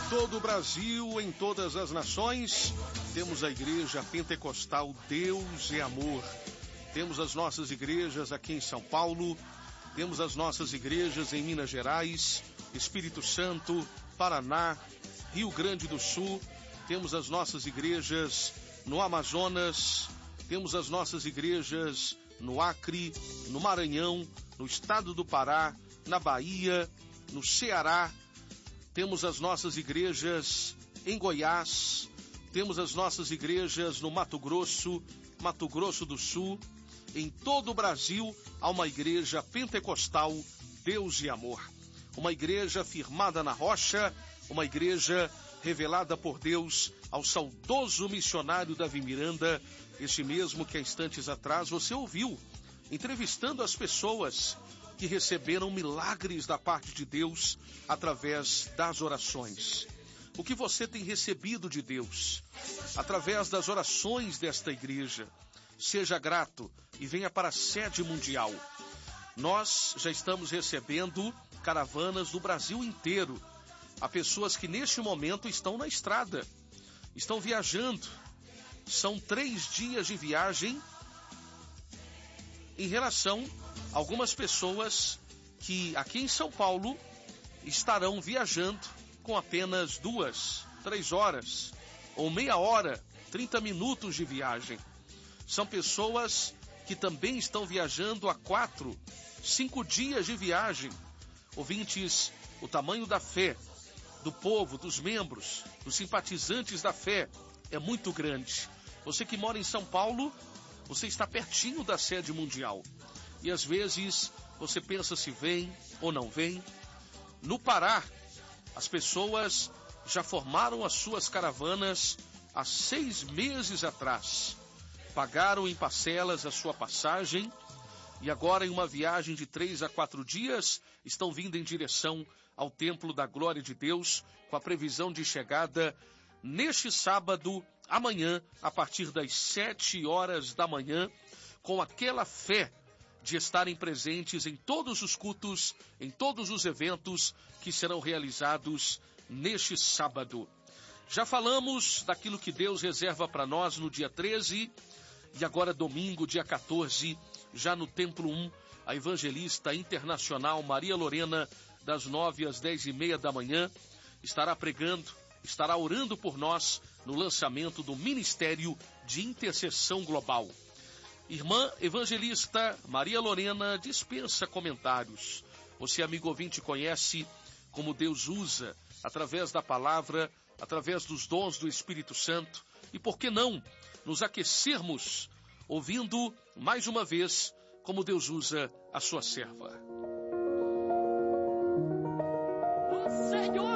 todo o Brasil, em todas as nações, temos a Igreja Pentecostal Deus é Amor. Temos as nossas igrejas aqui em São Paulo, temos as nossas igrejas em Minas Gerais, Espírito Santo, Paraná, Rio Grande do Sul, temos as nossas igrejas no Amazonas, temos as nossas igrejas no Acre, no Maranhão, no estado do Pará, na Bahia, no Ceará, temos as nossas igrejas em Goiás, temos as nossas igrejas no Mato Grosso do Sul. Em todo o Brasil há uma igreja pentecostal Deus e Amor. Uma igreja firmada na rocha, uma igreja revelada por Deus ao saudoso missionário Davi Miranda, este mesmo que há instantes atrás você ouviu, entrevistando as pessoas que receberam milagres da parte de Deus através das orações. O que você tem recebido de Deus através das orações desta igreja? Seja grato e venha para a sede mundial. Nós já estamos recebendo caravanas do Brasil inteiro. Há pessoas que neste momento estão na estrada, estão viajando. São 3 dias de viagem em relação a algumas pessoas que aqui em São Paulo estarão viajando com apenas 2, 3 horas ou meia hora, 30 minutos de viagem. São pessoas que também estão viajando há 4, 5 dias de viagem. Ouvintes, o tamanho da fé do povo, dos membros, dos simpatizantes da fé é muito grande. Você que mora em São Paulo, você está pertinho da sede mundial. E às vezes você pensa se vem ou não vem. No Pará, as pessoas já formaram as suas caravanas há 6 meses atrás. Pagaram em parcelas a sua passagem e agora em uma viagem de 3 a 4 dias estão vindo em direção ao Templo da Glória de Deus com a previsão de chegada neste sábado, amanhã, a partir das 7 horas da manhã, com aquela fé de estarem presentes em todos os cultos, em todos os eventos que serão realizados neste sábado. Já falamos daquilo que Deus reserva para nós no dia 13 e agora domingo, dia 14, já no Templo 1, a evangelista internacional Maria Lorena, das 9 às 10h30 da manhã, estará pregando, estará orando por nós no lançamento do Ministério de Intercessão Global. Irmã evangelista Maria Lorena dispensa comentários. Você, amigo ouvinte, conhece como Deus usa, através da palavra, através dos dons do Espírito Santo, e por que não nos aquecermos ouvindo mais uma vez como Deus usa a sua serva.